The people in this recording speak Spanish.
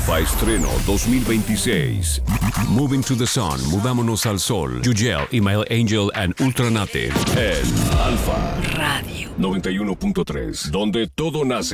Alfa Estreno 2026. Moving to the Sun, Mudámonos al Sol. Yugel, Email Angel and Ultranate. En Alfa Radio 91.3, donde todo nace.